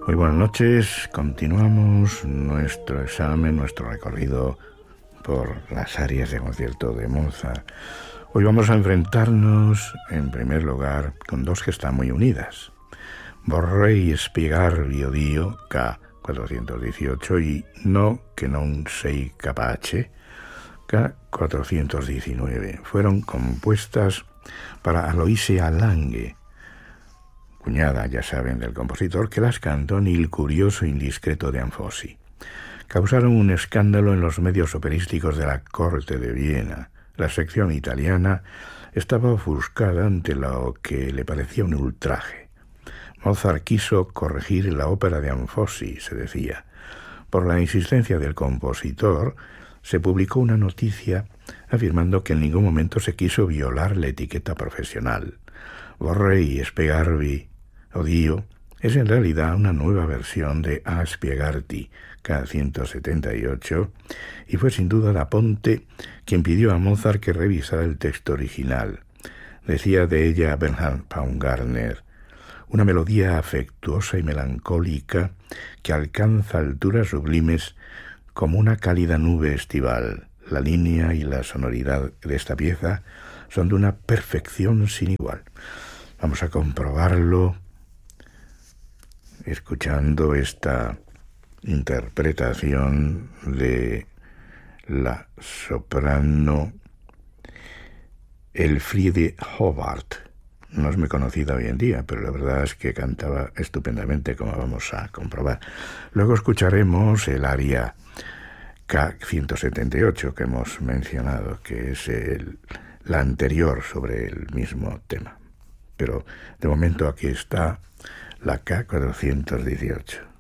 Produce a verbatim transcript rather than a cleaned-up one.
Muy buenas noches, continuamos nuestro examen, nuestro recorrido por las áreas de concierto de Mozart. Hoy vamos a enfrentarnos, en primer lugar, con dos que están muy unidas. Vorrei spiegarvi odio, K cuatrocientos dieciocho, y No che non sei capace, K cuatrocientos diecinueve. Fueron compuestas para Aloysia Lange, cuñada, ya saben, del compositor, que las cantó en Il curioso indiscreto de Anfossi. Causaron un escándalo en los medios operísticos de la corte de Viena. La sección italiana estaba ofuscada ante lo que le parecía un ultraje. Mozart quiso corregir la ópera de Anfossi, se decía. Por la insistencia del compositor, se publicó una noticia afirmando que en ningún momento se quiso violar la etiqueta profesional. Vorrei spiegarvi odio es en realidad una nueva versión de A spiegarti, K ciento setenta y ocho, y fue sin duda Da Ponte quien pidió a Mozart que revisara el texto original. Decía de ella Bernhard Paumgartner: una melodía afectuosa y melancólica que alcanza alturas sublimes como una cálida nube estival. La línea y la sonoridad de esta pieza son de una perfección sin igual. Vamos a comprobarlo escuchando esta interpretación de la soprano Elfriede Håvard. No es muy conocida hoy en día, pero la verdad es que cantaba estupendamente, como vamos a comprobar. Luego escucharemos el aria K ciento setenta y ocho que hemos mencionado, que es el, la anterior sobre el mismo tema. Pero de momento aquí está la K cuatrocientos dieciocho.